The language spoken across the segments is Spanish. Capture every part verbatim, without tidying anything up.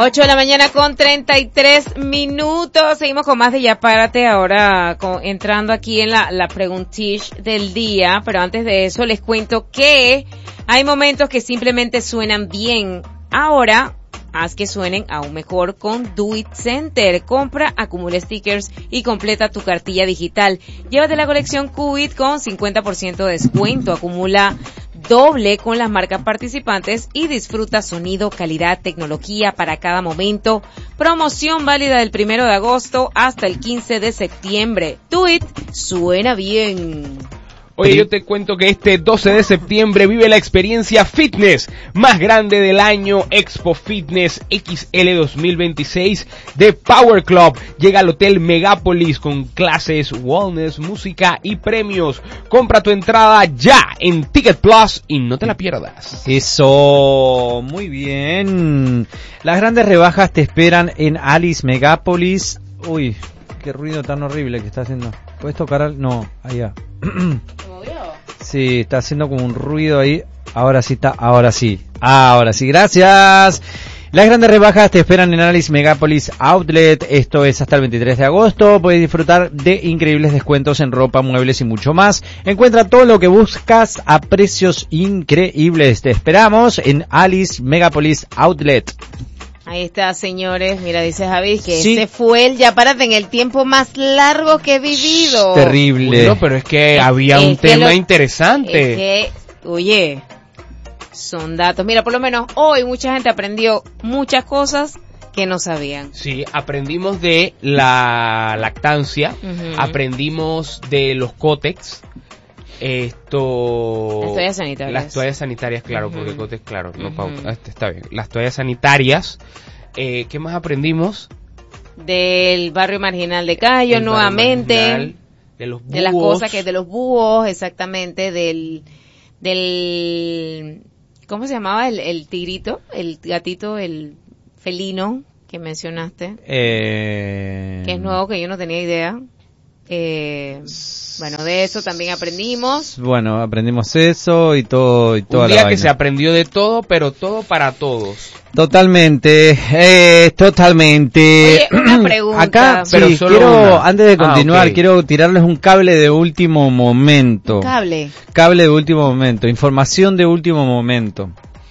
ocho de la mañana con treinta y tres minutos. Seguimos con más de Ya Párate, ahora con, entrando aquí en la, la preguntish del día, pero antes de eso les cuento que hay momentos que simplemente suenan bien. Ahora, haz que suenen aún mejor con Do It Center. Compra, acumula stickers y completa tu cartilla digital. Llévate la colección Q I T con cincuenta por ciento de descuento. Acumula doble con las marcas participantes y disfruta sonido, calidad, tecnología para cada momento. Promoción válida del primero de agosto hasta el quince de septiembre. Do It suena bien. Oye, yo te cuento que este doce de septiembre vive la experiencia fitness más grande del año, Expo Fitness X L dos mil veintiséis de Power Club. Llega al Hotel Megápolis con clases, wellness, música y premios. Compra tu entrada ya en Ticket Plus y no te la pierdas. Eso, muy bien. Las grandes rebajas te esperan en Alice Megápolis. Uy, qué ruido tan horrible que está haciendo. ¿Puedes tocar al...? No, allá. Sí, está haciendo como un ruido ahí. Ahora sí está, ahora sí. Ahora sí, gracias. Las grandes rebajas te esperan en Alice Megápolis Outlet. Esto es hasta el veintitrés de agosto. Puedes disfrutar de increíbles descuentos en ropa, muebles y mucho más. Encuentra todo lo que buscas a precios increíbles. Te esperamos en Alice Megápolis Outlet. Ahí está, señores. Mira, dice Javi que Sí. ese fue el Ya Párate en el tiempo más largo que he vivido. Terrible. No, pero es que Es- había es un que tema lo- interesante. Es que, oye, son datos. Mira, por lo menos hoy mucha gente aprendió muchas cosas que no sabían. Sí, aprendimos de la lactancia, Ujú. aprendimos de los cótex, esto... Las toallas sanitarias. Las toallas sanitarias, claro, Ujú. porque cótex, claro, no Ujú. pauta, este está bien. Las toallas sanitarias, eh, ¿qué más aprendimos? Del barrio marginal de Cayo, Del nuevamente. barrio marginal, de los búhos. De las cosas que, de los búhos, exactamente, del, del, ¿cómo se llamaba? El, el tigrito, el gatito, el felino que mencionaste, Eh... que es nuevo, que yo no tenía idea. Eh, bueno, de eso también aprendimos. Bueno, aprendimos eso y todo y toda Un la día que vaina. se aprendió de todo, pero todo para todos. Totalmente, eh, totalmente. Oye, una pregunta. Acá, Pero sí, solo quiero, una. antes de Ah, continuar, ok. quiero tirarles un cable de último momento. Cable. Cable de último momento, información de último momento.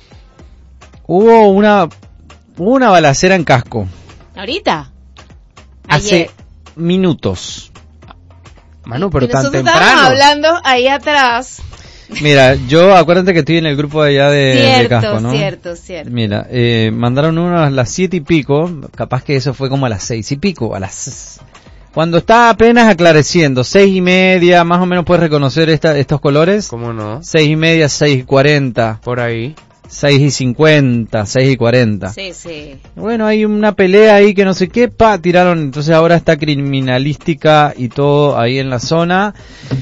Hubo una, hubo una balacera en Casco. ¿Ahorita? Hace Ayer. minutos. Mano, pero Y tan nosotros estábamos temprano. hablando ahí atrás. Mira, yo acuérdate que estoy en el grupo de allá de, de Cierto, Casco, ¿no? cierto, cierto. Mira, eh, mandaron uno a las siete y pico, capaz que eso fue como a las seis y pico, a las... Cuando está apenas aclareciendo, seis y media, más o menos puedes reconocer esta, estos colores. ¿Cómo no? Seis y media, seis y cuarenta, Por ahí. seis y cincuenta, seis y cuarenta. Sí, sí. Bueno, hay una pelea ahí que no sé qué, pa, tiraron, entonces ahora está criminalística y todo ahí en la zona.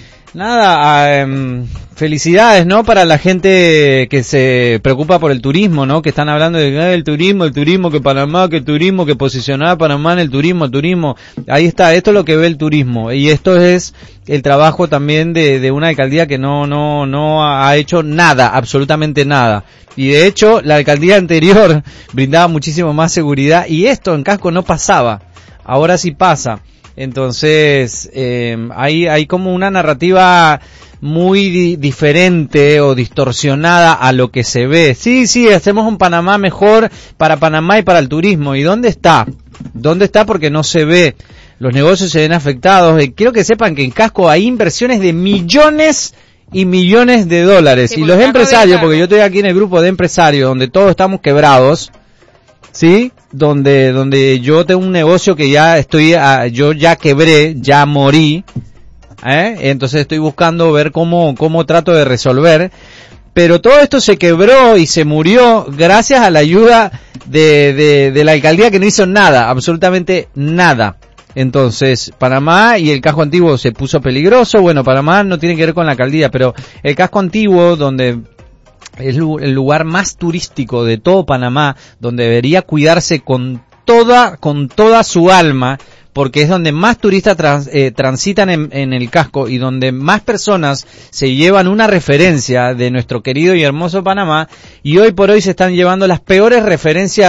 Nada, um, felicidades, ¿no? Para la gente que se preocupa por el turismo, ¿no? Que están hablando de eh, el turismo, el turismo, que Panamá, que turismo, que posicionar a Panamá en el turismo, el turismo. Ahí está, esto es lo que ve el turismo. Y esto es el trabajo también de, de una alcaldía que no, no, no ha hecho nada, absolutamente nada. Y de hecho, la alcaldía anterior brindaba muchísimo más seguridad y esto en Casco no pasaba. Ahora sí pasa. Entonces, eh, hay, hay como una narrativa muy di- diferente o distorsionada a lo que se ve. Sí, sí, hacemos un Panamá mejor para Panamá y para el turismo. ¿Y dónde está? ¿Dónde está? Porque no se ve. Los negocios se ven afectados. Eh, quiero que sepan que en Casco hay inversiones de millones y millones de dólares. Sí, y porque los Casco empresarios, bien porque caro. yo estoy aquí en el grupo de empresarios donde todos estamos quebrados, ¿sí? Donde donde yo tengo un negocio que ya estoy, ah, yo ya quebré, ya morí, ¿eh? Entonces estoy buscando ver cómo cómo trato de resolver. Pero todo esto se quebró y se murió gracias a la ayuda de, de, de la alcaldía que no hizo nada, absolutamente nada. Entonces, Panamá y el casco antiguo se puso peligroso. Bueno, Panamá no tiene que ver con la alcaldía, pero el casco antiguo, donde es el lugar más turístico de todo Panamá, donde debería cuidarse con toda, con toda su alma, porque es donde más turistas trans, eh, transitan en, en el casco y donde más personas se llevan una referencia de nuestro querido y hermoso Panamá, y hoy por hoy se están llevando las peores referencias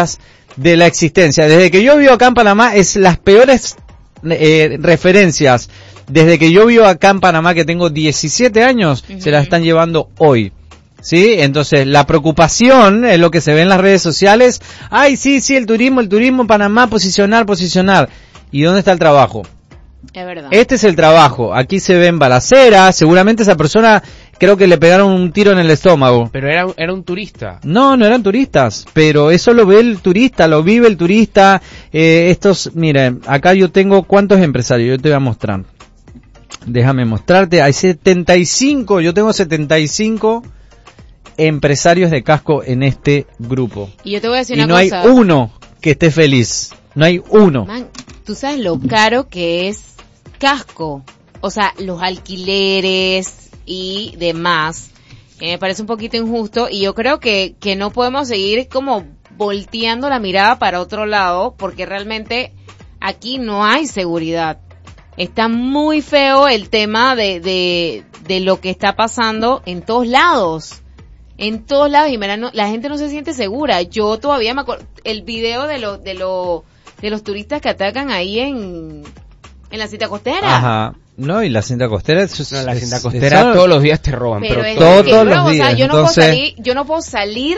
de la existencia. Desde que yo vivo acá en Panamá, es las peores eh, referencias. Desde que yo vivo acá en Panamá, que tengo diecisiete años, uh-huh. se las están llevando hoy. ¿Sí? Entonces, la preocupación es lo que se ve en las redes sociales. Ay, sí, sí, el turismo, el turismo en Panamá, posicionar, posicionar. ¿Y dónde está el trabajo? Es verdad. Este es el trabajo. Aquí se ven balaceras. Seguramente esa persona, creo que le pegaron un tiro en el estómago. Pero era, era un turista. No, no eran turistas. Pero eso lo ve el turista, lo vive el turista. Eh, estos, miren, acá yo tengo cuántos empresarios. Yo te voy a mostrar. Déjame mostrarte. Hay setenta y cinco, yo tengo setenta y cinco empresarios de casco en este grupo. Y yo te voy a decir y una no cosa. hay uno que esté feliz. No hay uno. Man, tú sabes lo caro que es casco. O sea, los alquileres y demás. Eh, me parece un poquito injusto y yo creo que, que no podemos seguir como volteando la mirada para otro lado porque realmente aquí no hay seguridad. Está muy feo el tema de, de, de lo que está pasando en todos lados. En todos lados, y mira, no, la gente no se siente segura. Yo todavía me acuerdo, el video de lo, de lo, de los turistas que atacan ahí en, en la cinta costera. Ajá. No, y la cinta costera es, no, la cinta es, costera es, todos los días te roban, pero, pero es todos, que, todos bro, los días. O sea, yo no Entonces, puedo salir, yo no puedo salir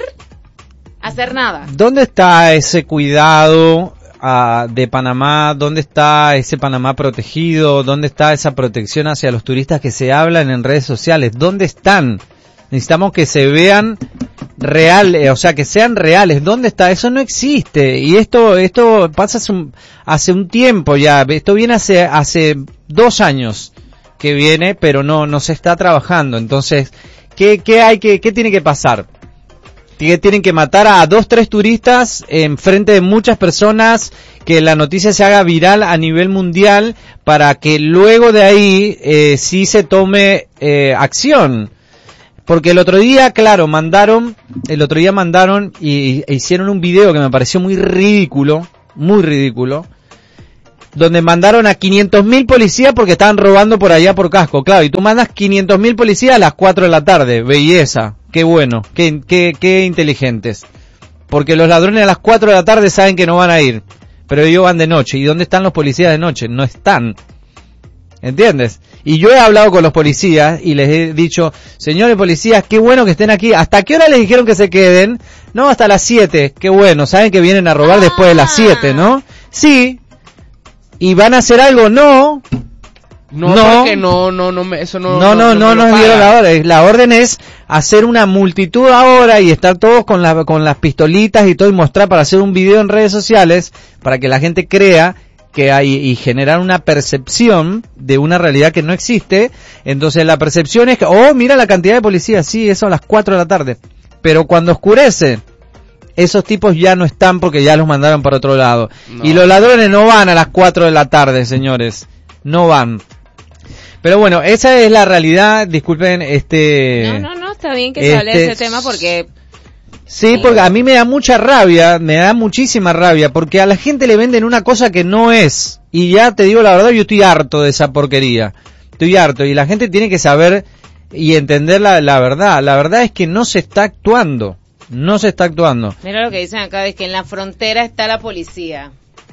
a hacer nada. ¿Dónde está ese cuidado uh, de Panamá? ¿Dónde está ese Panamá protegido? ¿Dónde está esa protección hacia los turistas que se hablan en redes sociales? ¿Dónde están? Necesitamos que se vean reales, o sea, que sean reales. ¿Dónde está? Eso no existe. Y esto esto pasa hace un, hace un tiempo ya. Esto viene hace hace dos años que viene, pero no no se está trabajando. Entonces, ¿qué qué hay que qué tiene que pasar? Que tienen que matar a dos, tres turistas en frente de muchas personas, que la noticia se haga viral a nivel mundial para que luego de ahí eh, sí se tome eh, acción. Porque el otro día, claro, mandaron, el otro día mandaron y e hicieron un video que me pareció muy ridículo, muy ridículo, donde mandaron a quinientos mil policías porque estaban robando por allá por casco, claro, y tú mandas quinientos mil policías a las cuatro de la tarde, belleza, qué bueno, qué, qué, qué inteligentes. Porque los ladrones a las cuatro de la tarde saben que no van a ir, pero ellos van de noche. ¿Y dónde están los policías de noche? No están. ¿Entiendes? Y yo he hablado con los policías y les he dicho, señores policías, qué bueno que estén aquí. ¿Hasta qué hora les dijeron que se queden? No, hasta las siete. Qué bueno, saben que vienen a robar ah. después de las siete, ¿no? Sí. ¿Y van a hacer algo? No. No, no, porque no, no, no, me, eso no. No, no, no, no nos dieron la orden. La orden es hacer una multitud ahora y estar todos con la, con las pistolitas y todo y mostrar para hacer un video en redes sociales para que la gente crea que hay y generar una percepción de una realidad que no existe. Entonces la percepción es que, oh, mira la cantidad de policías, sí, eso a las cuatro de la tarde. Pero cuando oscurece, esos tipos ya no están porque ya los mandaron para otro lado. No. Y los ladrones no van a las cuatro de la tarde, señores. No van. Pero bueno, esa es la realidad. Disculpen, este... No, no, no, está bien que se hable de ese tema porque... Sí, porque a mí me da mucha rabia, me da muchísima rabia, porque a la gente le venden una cosa que no es. Y ya te digo la verdad, yo estoy harto de esa porquería. Estoy harto y la gente tiene que saber y entender la, la verdad. La verdad es que no se está actuando, no se está actuando. Mira lo que dicen acá, es que en la frontera está la policía.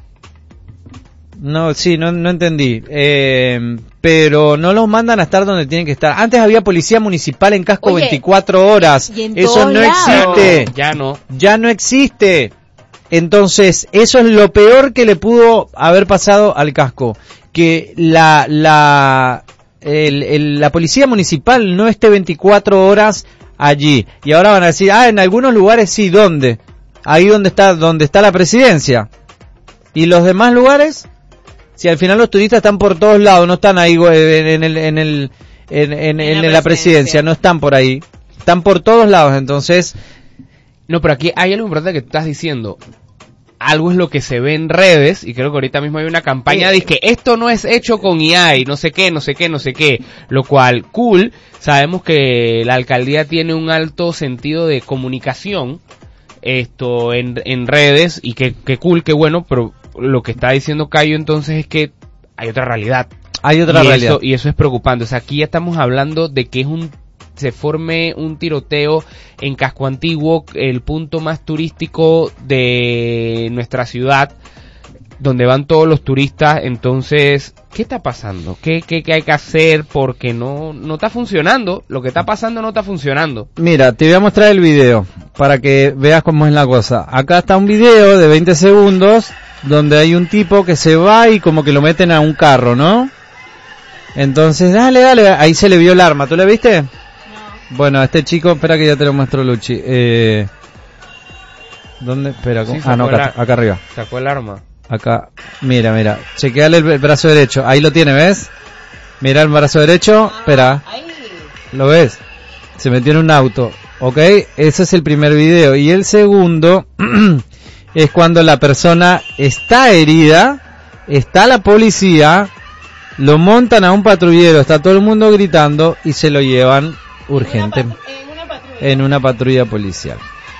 No, sí, no, no entendí. Eh, pero no los mandan a estar donde tienen que estar. Antes había policía municipal en casco Oye, veinticuatro horas. Eso no lados. existe. Ya no. Ya no existe. Entonces, eso es lo peor que le pudo haber pasado al casco. Que la, la, el, el, la policía municipal no esté veinticuatro horas allí. Y ahora van a decir, ah, en algunos lugares sí, ¿dónde? Ahí donde está, donde está la presidencia. ¿Y los demás lugares? Si al final los turistas están por todos lados, no están ahí en, en el, en el, en, en, en, en la, la presidencia, no están por ahí, están por todos lados, entonces. No, pero aquí hay algo importante que tú estás diciendo. Algo es lo que se ve en redes, y creo que ahorita mismo hay una campaña de que esto no es hecho con I A y no sé qué, no sé qué, no sé qué, lo cual, cool, sabemos que la alcaldía tiene un alto sentido de comunicación, esto en, en redes, y que, que cool, que bueno, pero lo que está diciendo Cayo entonces es que hay otra realidad. Hay otra y realidad. Eso, y eso es preocupante. O sea, aquí ya estamos hablando de que es un se forme un tiroteo en Casco Antiguo, el punto más turístico de nuestra ciudad, donde van todos los turistas. Entonces, ¿qué está pasando? ¿Qué, qué, qué hay que hacer? Porque no, no está funcionando. Lo que está pasando no está funcionando. Mira, te voy a mostrar el video para que veas cómo es la cosa. Acá está un video de veinte segundos donde hay un tipo que se va y como que lo meten a un carro, ¿no? Entonces, dale, dale, ahí se le vio el arma. ¿Tú le viste? No. Bueno, este chico, espera que ya te lo muestro, Luchi. Eh, ¿Dónde? Espera, Sí, ah, no, acá, la, acá arriba. Sacó el arma. Acá, mira, mira, chequeale el, el brazo derecho, ahí lo tiene, ¿ves? Mira el brazo derecho, espera, ¿lo ves? Se metió en un auto, ¿ok? Ese es el primer video, y el segundo es cuando la persona está herida, está la policía, lo montan a un patrullero, está todo el mundo gritando, y se lo llevan urgente, en una patrulla, en una patrulla policial.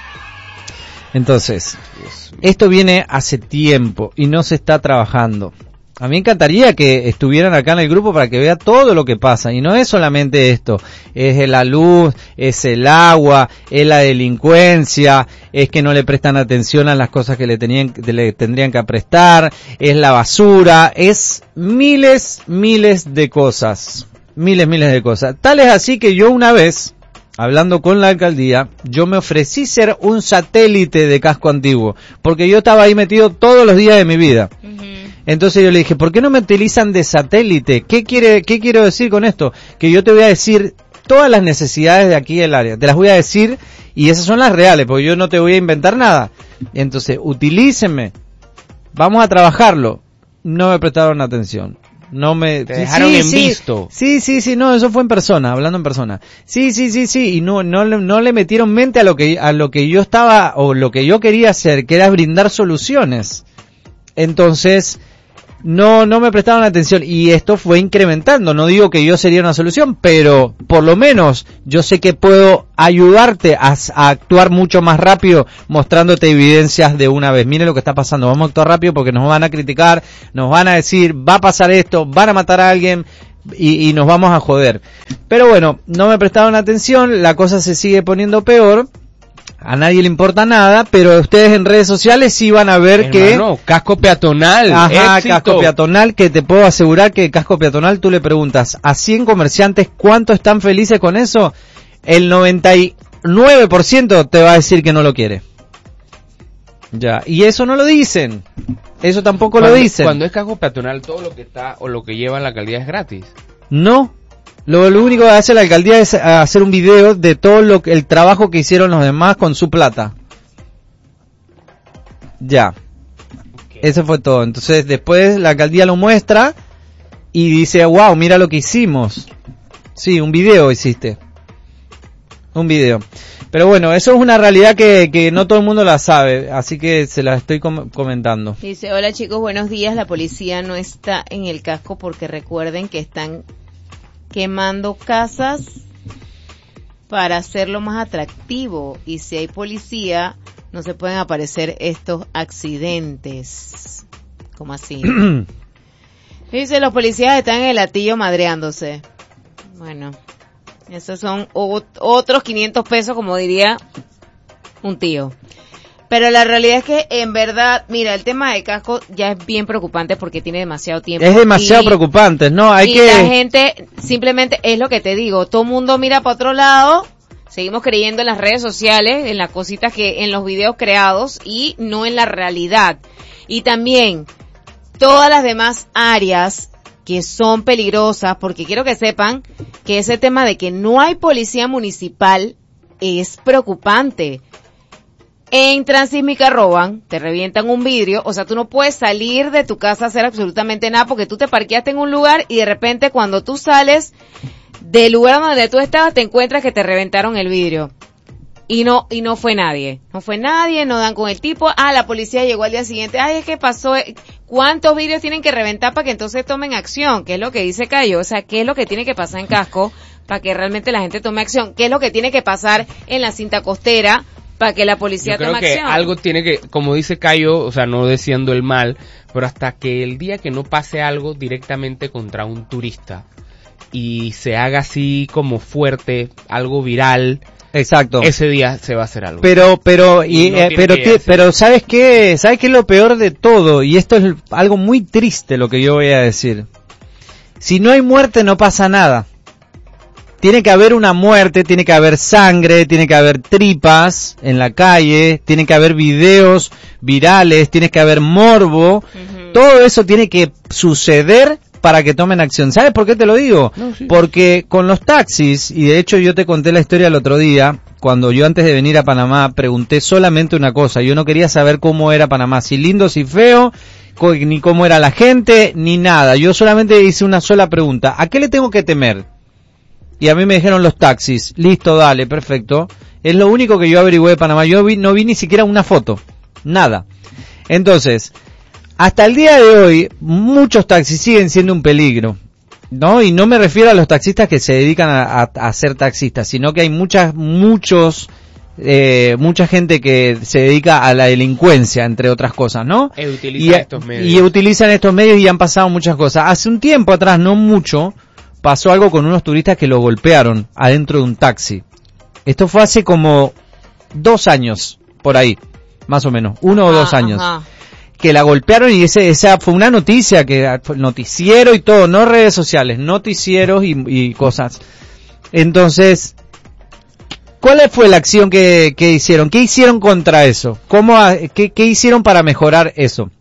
Entonces, esto viene hace tiempo y no se está trabajando. A mí me encantaría que estuvieran acá en el grupo para que vea todo lo que pasa. Y no es solamente esto, es la luz, es el agua, es la delincuencia, es que no le prestan atención a las cosas que le, tenían, le tendrían que prestar, es la basura, es miles, miles de cosas. Miles, miles de cosas. Tal es así que yo una vez, hablando con la alcaldía, yo me ofrecí ser un satélite de Casco Antiguo, porque yo estaba ahí metido todos los días de mi vida. Uh-huh. Entonces yo le dije, ¿por qué no me utilizan de satélite? ¿Qué quiere, qué quiero decir con esto? Que yo te voy a decir todas las necesidades de aquí del área, te las voy a decir y esas son las reales, porque yo no te voy a inventar nada. Entonces, utilícenme, vamos a trabajarlo. No me prestaron atención. No me te dejaron sí, en sí, visto. Sí, sí, sí, no, eso fue en persona, hablando en persona. Sí, sí, sí, sí, y no no no le metieron mente a lo que a lo que yo estaba o lo que yo quería hacer, que era brindar soluciones. Entonces, no no me prestaron atención y esto fue incrementando. No digo que yo sería una solución, pero por lo menos yo sé que puedo ayudarte a, a actuar mucho más rápido mostrándote evidencias de una vez. Mire lo que está pasando, vamos a actuar rápido porque nos van a criticar, nos van a decir, va a pasar esto, van a matar a alguien y, y nos vamos a joder. Pero bueno, no me prestaron atención, la cosa se sigue poniendo peor. A nadie le importa nada, pero ustedes en redes sociales sí van a ver Hermano, que... no, casco peatonal, Ajá, éxito. Casco peatonal, que te puedo asegurar que casco peatonal, tú le preguntas a cien comerciantes cuánto están felices con eso, el noventa y nueve por ciento te va a decir que no lo quiere. Ya, y eso no lo dicen, eso tampoco cuando, lo dicen. Cuando es casco peatonal, todo lo que está o lo que lleva en la alcaldía es gratis. No. Lo, lo único que hace la alcaldía es hacer un video de todo lo que, el trabajo que hicieron los demás con su plata. Ya. Okay. Eso fue todo. Entonces después la alcaldía lo muestra y dice, wow, mira lo que hicimos. Sí, un video hiciste. Un video. Pero bueno, eso es una realidad que, que no todo el mundo la sabe, así que se la estoy com- comentando. Dice, hola chicos, buenos días. La policía no está en el casco porque recuerden que están quemando casas para hacerlo más atractivo y si hay policía no se pueden aparecer estos accidentes. ¿Cómo así? Dice, los policías están en el latillo madreándose. Bueno, esos son o- otros quinientos pesos, como diría un tío. Pero la realidad es que, en verdad, mira, el tema de casco ya es bien preocupante porque tiene demasiado tiempo. Es demasiado y, preocupante, ¿no? Hay y que... la gente, simplemente, es lo que te digo, todo el mundo mira para otro lado, seguimos creyendo en las redes sociales, en las cositas que, en los videos creados y no en la realidad. Y también, todas las demás áreas que son peligrosas, porque quiero que sepan que ese tema de que no hay policía municipal es preocupante. En Transísmica roban, te revientan un vidrio, o sea, tú no puedes salir de tu casa a hacer absolutamente nada porque tú te parqueaste en un lugar y de repente cuando tú sales del lugar donde tú estabas te encuentras que te reventaron el vidrio. Y no, y no fue nadie. No fue nadie, no dan con el tipo. Ah, la policía llegó al día siguiente. Ay, es que pasó. ¿Cuántos vidrios tienen que reventar para que entonces tomen acción? ¿Qué es lo que dice Cayo? O sea, ¿qué es lo que tiene que pasar en Casco para que realmente la gente tome acción? ¿Qué es lo que tiene que pasar en la cinta costera para que la policía tome acción? Yo creo que algo tiene que, como dice Cayo, o sea, no deseando el mal, pero hasta que el día que no pase algo directamente contra un turista, y se haga así como fuerte, algo viral. Exacto. Ese día se va a hacer algo. Pero, pero, y, y no eh, pero, que pero, ¿sabes qué? ¿Sabes qué es lo peor de todo? Y esto es algo muy triste lo que yo voy a decir. Si no hay muerte, no pasa nada. Tiene que haber una muerte, tiene que haber sangre, tiene que haber tripas en la calle, tiene que haber videos virales, tiene que haber morbo. Uh-huh. Todo eso tiene que suceder para que tomen acción. ¿Sabes por qué te lo digo? No, sí. Porque con los taxis, y de hecho yo te conté la historia el otro día, cuando yo antes de venir a Panamá pregunté solamente una cosa, yo no quería saber cómo era Panamá, si lindo, si feo, ni cómo era la gente, ni nada. Yo solamente hice una sola pregunta, ¿a qué le tengo que temer? Y a mí me dijeron los taxis, listo, dale, perfecto. Es lo único que yo averigüé de Panamá, yo vi, no vi ni siquiera una foto, nada. Entonces, hasta el día de hoy, muchos taxis siguen siendo un peligro, ¿no? Y no me refiero a los taxistas que se dedican a, a, a ser taxistas, sino que hay muchas, muchos, eh, mucha gente que se dedica a la delincuencia, entre otras cosas, ¿no? Y utilizan y, estos medios. Y utilizan estos medios y han pasado muchas cosas. Hace un tiempo atrás, no mucho, pasó algo con unos turistas que lo golpearon adentro de un taxi. Esto fue hace como dos años, por ahí, más o menos, uno ajá, o dos años. Ajá. Que la golpearon y ese, esa fue una noticia, que fue noticiero y todo, no redes sociales, noticieros y, y cosas. Entonces, ¿cuál fue la acción que, que hicieron? ¿Qué hicieron contra eso? ¿Cómo, qué, qué hicieron para mejorar eso?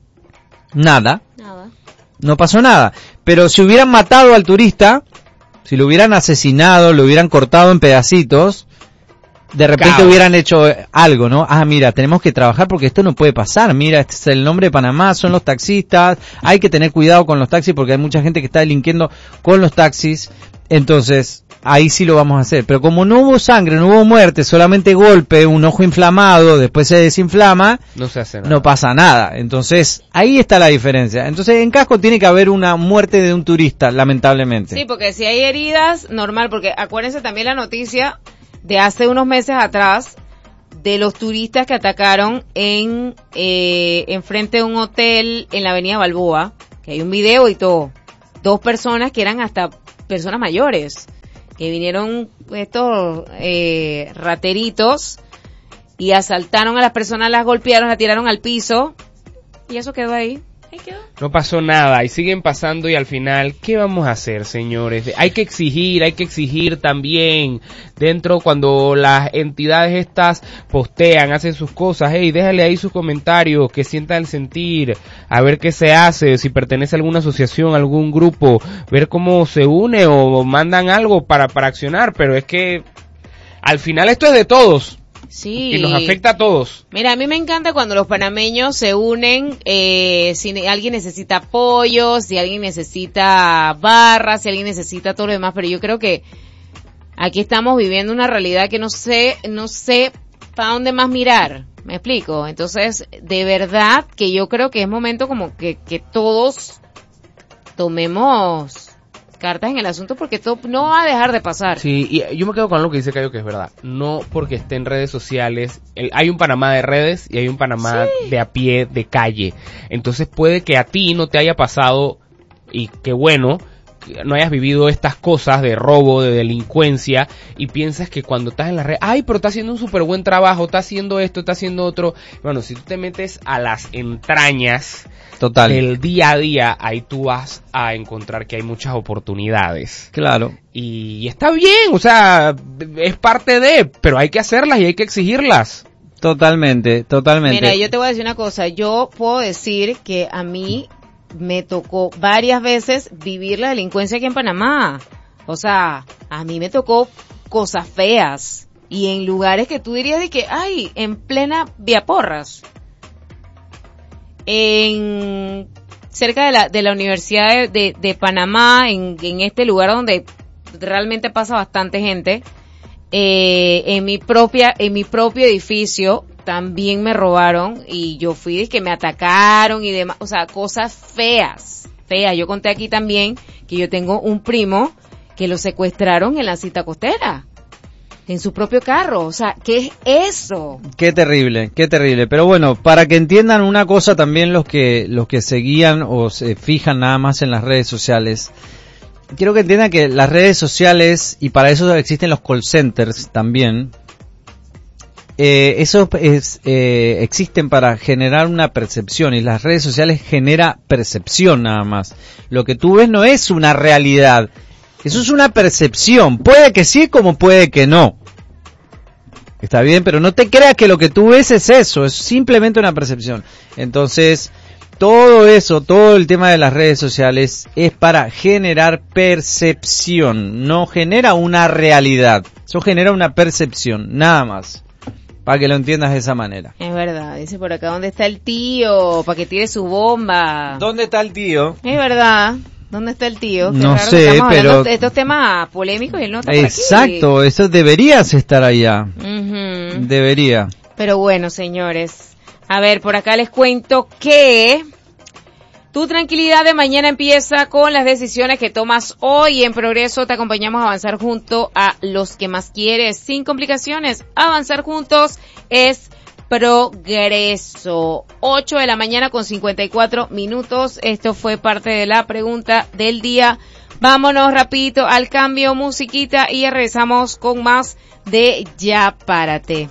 Nada. Nada. No pasó nada. Pero si hubieran matado al turista, si lo hubieran asesinado, lo hubieran cortado en pedacitos, de repente Caos. hubieran hecho algo, ¿no? Ah, mira, tenemos que trabajar porque esto no puede pasar. Mira, este es el nombre de Panamá, son los taxistas. Hay que tener cuidado con los taxis porque hay mucha gente que está delinquiendo con los taxis. Entonces, ahí sí lo vamos a hacer. Pero como no hubo sangre, no hubo muerte, solamente golpe, un ojo inflamado, después se desinflama, no se hace nada. No pasa nada. Entonces, ahí está la diferencia. Entonces, en Casco tiene que haber una muerte de un turista, lamentablemente. Sí, porque si hay heridas, normal, porque acuérdense también la noticia de hace unos meses atrás de los turistas que atacaron en eh, enfrente de un hotel en la avenida Balboa, que hay un video y todo. Dos personas que eran hasta personas mayores, que vinieron estos eh, rateritos y asaltaron a las personas, las golpearon, las tiraron al piso y eso quedó ahí. Ahí quedó. No pasó nada y siguen pasando y al final, ¿qué vamos a hacer, señores? Hay que exigir, hay que exigir también dentro cuando las entidades estas postean, hacen sus cosas, hey, déjale ahí sus comentarios, que sientan el sentir, a ver qué se hace, si pertenece a alguna asociación, algún grupo, ver cómo se une o mandan algo para, para accionar, pero es que al final esto es de todos. Sí. Y nos afecta a todos. Mira, a mí me encanta cuando los panameños se unen, eh, si alguien necesita apoyo, si alguien necesita barras, si alguien necesita todo lo demás, pero yo creo que aquí estamos viviendo una realidad que no sé, no sé para dónde más mirar, ¿me explico? Entonces, de verdad que yo creo que es momento como que, que todos tomemos cartas en el asunto porque esto no va a dejar de pasar. Sí, y yo me quedo con algo que dice Cayo que es verdad. No porque esté en redes sociales, el, hay un Panamá de redes y hay un Panamá sí. de a pie, de calle. Entonces puede que a ti no te haya pasado, y qué bueno, que no hayas vivido estas cosas de robo, de delincuencia, y piensas que cuando estás en la red, ay, pero está haciendo un súper buen trabajo, está haciendo esto, está haciendo otro. Bueno, si tú te metes a las entrañas Total. del día a día, ahí tú vas a encontrar que hay muchas oportunidades. Claro. Y, y está bien, o sea, es parte de, pero hay que hacerlas y hay que exigirlas. Totalmente, totalmente. Mira, yo te voy a decir una cosa, yo puedo decir que a mí me tocó varias veces vivir la delincuencia aquí en Panamá. O sea, a mí me tocó cosas feas y en lugares que tú dirías de que, ay, en plena Vía Porras. En cerca de la de la Universidad de, de, de Panamá, en, en este lugar donde realmente pasa bastante gente, eh, en mi propia en mi propio edificio también me robaron y yo fui de que me atacaron y demás, o sea, cosas feas, feas. Yo conté aquí también que yo tengo un primo que lo secuestraron en la Cita Costera. En su propio carro, o sea, ¿qué es eso? Qué terrible, qué terrible. Pero bueno, para que entiendan una cosa también los que los que seguían o se fijan nada más en las redes sociales, quiero que entiendan que las redes sociales, y para eso existen los call centers también, eh, eso es, eh, existen para generar una percepción, y las redes sociales genera percepción nada más. Lo que tú ves no es una realidad, eso es una percepción, puede que sí como puede que no. Está bien, pero no te creas que lo que tú ves es eso, es simplemente una percepción. Entonces, todo eso, todo el tema de las redes sociales es para generar percepción, no genera una realidad, eso genera una percepción, nada más, para que lo entiendas de esa manera. Es verdad, dice por acá, ¿dónde está el tío? Para que tire su bomba. ¿Dónde está el tío? Es verdad. ¿Dónde está el tío? Qué no raro sé, que estamos pero... de estos temas polémicos y él no está por aquí. Exacto, eso deberías estar allá. Uh-huh. Debería. Pero bueno, señores. A ver, por acá les cuento que tu tranquilidad de mañana empieza con las decisiones que tomas hoy. En Progreso te acompañamos a avanzar junto a los que más quieres, sin complicaciones. Avanzar juntos es Progreso. ocho de la mañana con cincuenta y cuatro minutos. Esto fue parte de la pregunta del día. Vámonos rapidito al cambio, musiquita, y regresamos con más de Ya Párate.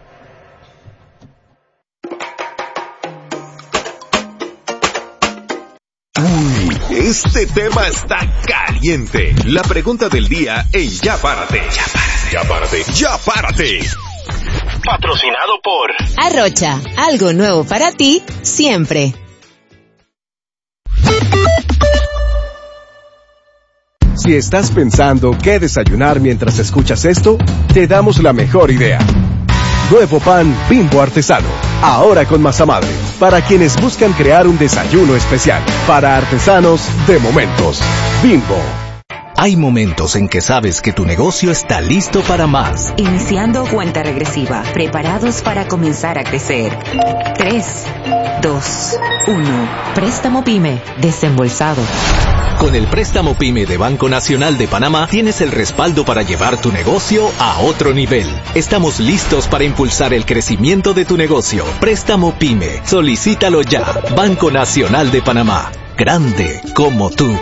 Uy, este tema está caliente. La pregunta del día en Ya Párate. Ya Párate. Ya Párate. Ya Párate. Patrocinado por Arrocha, algo nuevo para ti, siempre. Si estás pensando qué desayunar mientras escuchas esto, te damos la mejor idea. Nuevo pan Bimbo artesano, ahora con masa madre, para quienes buscan crear un desayuno especial. Para artesanos de momentos, Bimbo. Hay momentos en que sabes que tu negocio está listo para más. Iniciando cuenta regresiva, preparados para comenzar a crecer. tres, dos, uno. Préstamo PYME, desembolsado. Con el préstamo PYME de Banco Nacional de Panamá tienes el respaldo para llevar tu negocio a otro nivel. Estamos listos para impulsar el crecimiento de tu negocio. Préstamo PYME, solicítalo ya. Banco Nacional de Panamá, grande como tú.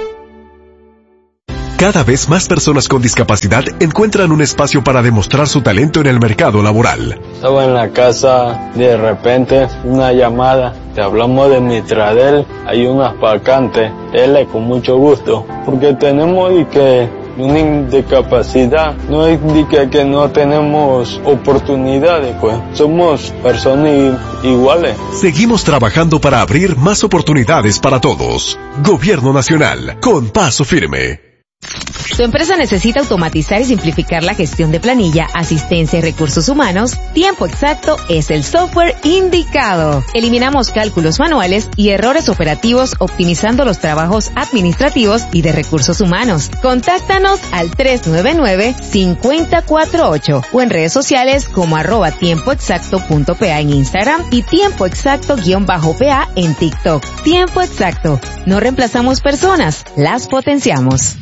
Cada vez más personas con discapacidad encuentran un espacio para demostrar su talento en el mercado laboral. Estaba en la casa, de repente, una llamada. Te hablamos de Mitradel, hay unas vacantes. Él con mucho gusto, porque tenemos y que una discapacidad, no es de que, que no tenemos oportunidades, pues somos personas iguales. Seguimos trabajando para abrir más oportunidades para todos. Gobierno Nacional, con paso firme. Tu empresa necesita automatizar y simplificar la gestión de planilla, asistencia y recursos humanos. Tiempo Exacto es el software indicado. Eliminamos cálculos manuales y errores operativos, optimizando los trabajos administrativos y de recursos humanos. Contáctanos al tres nueve nueve, cinco cero cuatro ocho o en redes sociales como arroba tiempoexacto.pa en Instagram y tiempo exacto guión bajo pa en TikTok. Tiempo Exacto. No reemplazamos personas, las potenciamos.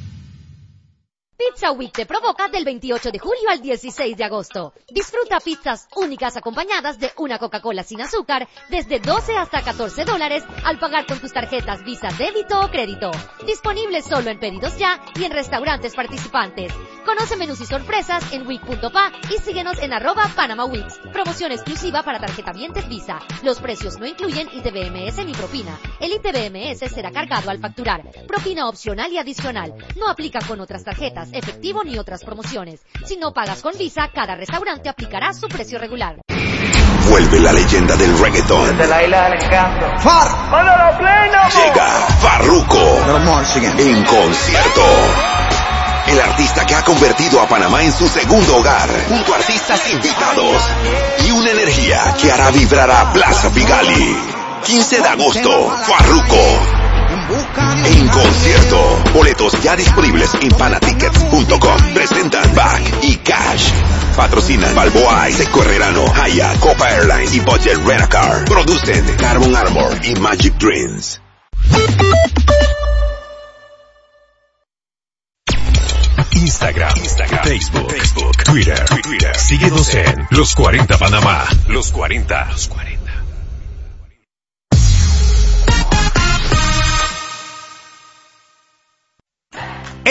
Pizza Week te provoca del veintiocho de julio al dieciséis de agosto. Disfruta pizzas únicas acompañadas de una Coca-Cola sin azúcar desde doce hasta catorce dólares al pagar con tus tarjetas Visa, débito o crédito. Disponible solo en Pedidos Ya y en restaurantes participantes. Conoce menús y sorpresas en week punto pa y síguenos en arroba Panama Weeks. Promoción exclusiva para tarjetavientes Visa. Los precios no incluyen I T B M S ni propina. El I T B M S será cargado al facturar. Propina opcional y adicional. No aplica con otras tarjetas, efectivo ni otras promociones. Si no pagas con Visa, cada restaurante aplicará su precio regular. Vuelve la leyenda del reggaetón. Desde la isla del encanto. Far. ¡Mándalo pleno! Llega Farruko en concierto. El artista que ha convertido a Panamá en su segundo hogar, junto a artistas invitados y una energía que hará vibrar a Plaza Pigali. quince de agosto, Farruko en concierto. Boletos ya disponibles en panatickets punto com. Presentan Back y Cash. Patrocinan Balboa y Seco Herrerano, Haya, Copa Airlines y Budget Rent-A-Car. Producen Carbon Armor y Magic Dreams. Instagram, Instagram, Facebook, Facebook, Twitter, Twitter. Síguenos en Los cuarenta Panamá. Los cuarenta. Los cuarenta.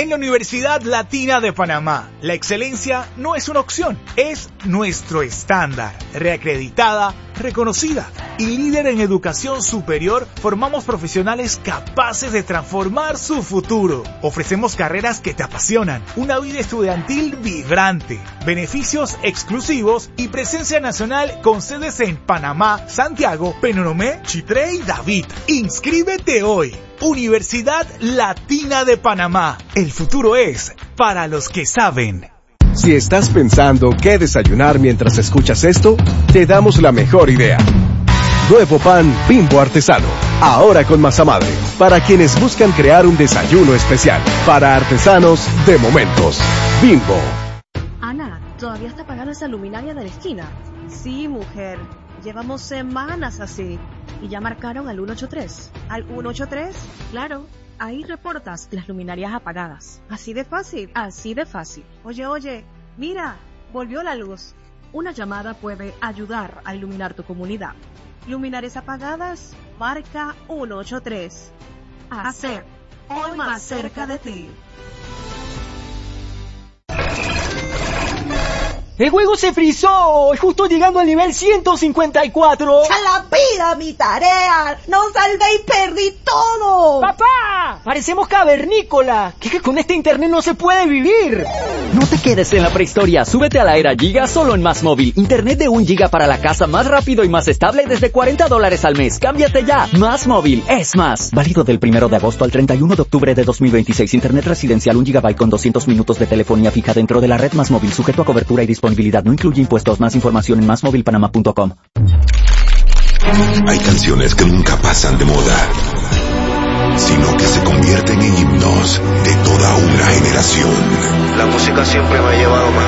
En la Universidad Latina de Panamá, la excelencia no es una opción, es nuestro estándar. Reacreditada, reconocida y líder en educación superior, formamos profesionales capaces de transformar su futuro. Ofrecemos carreras que te apasionan, una vida estudiantil vibrante, beneficios exclusivos y presencia nacional con sedes en Panamá, Santiago, Penonomé, Chitré y David. Inscríbete hoy. Universidad Latina de Panamá. El futuro es para los que saben. Si estás pensando qué desayunar mientras escuchas esto, te damos la mejor idea. Nuevo pan Bimbo Artesano, ahora con masa madre, para quienes buscan crear un desayuno especial. Para artesanos de momentos. Bimbo. Ana, ¿todavía está apagada esa luminaria de la esquina? Sí, mujer. Llevamos semanas así. ¿Y ya marcaron al ciento ochenta y tres? ¿Al ciento ochenta y tres? Claro. Ahí reportas las luminarias apagadas. ¿Así de fácil? Así de fácil. Oye, oye, mira, volvió la luz. Una llamada puede ayudar a iluminar tu comunidad. Luminarias apagadas, marca ciento ochenta y tres. Hacer hoy más cerca de ti. ¡El juego se frizó! ¡Justo llegando al nivel ciento cincuenta y cuatro! ¡A la vida mi tarea! ¡No salvé y perdí todo! ¡Papá! ¡Parecemos cavernícola! ¡Que, que con este internet no se puede vivir! No te quedes en la prehistoria. Súbete a la era Giga solo en Más Móvil. Internet de un giga para la casa más rápido y más estable desde cuarenta dólares al mes. ¡Cámbiate ya! Más Móvil es más. Válido del primero de agosto al treinta y uno de octubre de dos mil veintiséis. Internet residencial un gigabyte con doscientos minutos de telefonía fija dentro de la red Más Móvil. Sujeto a cobertura y disponibilidad. No incluye impuestos. Más información en más móvil panamá punto com. Hay canciones que nunca pasan de moda, sino que se convierten en himnos de toda una generación. La música siempre me ha llevado más